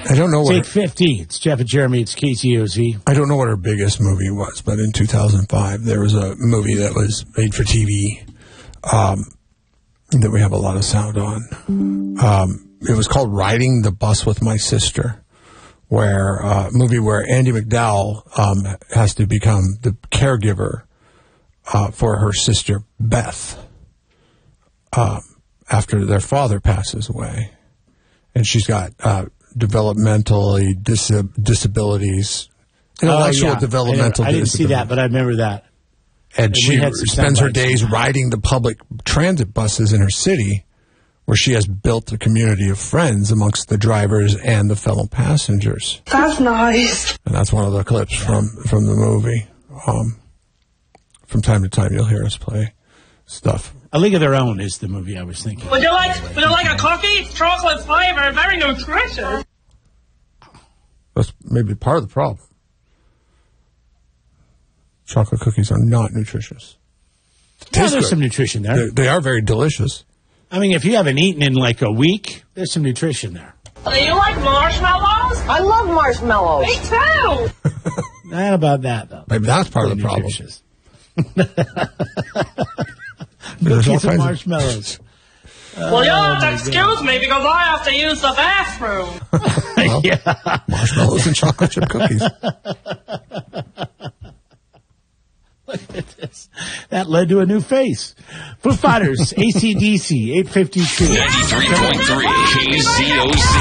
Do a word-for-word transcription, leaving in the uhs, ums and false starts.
I don't know what... It's eight fifty. It's Jeff and Jeremy. It's K C O Z. I don't know what her biggest movie was, but in two thousand five, there was a movie that was made for T V um, that we have a lot of sound on. Um, it was called Riding the Bus with My Sister, where a uh, movie where Andie MacDowell um, has to become the caregiver uh, for her sister, Beth, um, after their father passes away. And she's got... Uh, developmentally dis- disabilities, intellectual oh, yeah. developmental I, never, I didn't see that, but I remember that. And, and she spends her days that. riding the public transit buses in her city, where she has built a community of friends amongst the drivers and the fellow passengers. That's nice. And that's one of the clips yeah. from, from the movie. Um, from time to time, you'll hear us play stuff. A League of Their Own is the movie I was thinking. Would you like, would you like a cookie? It's chocolate flavor, very nutritious. That's maybe part of the problem. Chocolate cookies are not nutritious. Well, there's good. some nutrition there. They, they are very delicious. I mean, if you haven't eaten in like a week, there's some nutrition there. Do you like marshmallows? I love marshmallows. Me too. Not about that, though. Maybe that's part of the problem. Cookies and marshmallows. Well, you'll have to excuse God. me because I have to use the bathroom. Well, yeah. Marshmallows and chocolate chip cookies. Look at this. That led to a new face. Foo Fighters, A C D C, eight fifty-two. ninety-three point three K C O Z.